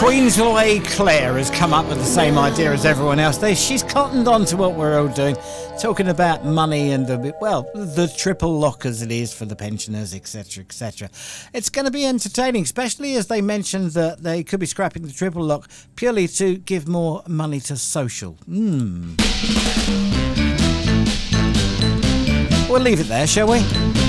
Queensway Claire has come up with the same idea as everyone else. She's cottoned on to what we're all doing, talking about money and the triple lock as it is for the pensioners, etc., etc. It's going to be entertaining, especially as they mentioned that they could be scrapping the triple lock purely to give more money to social. We'll leave it there, shall we?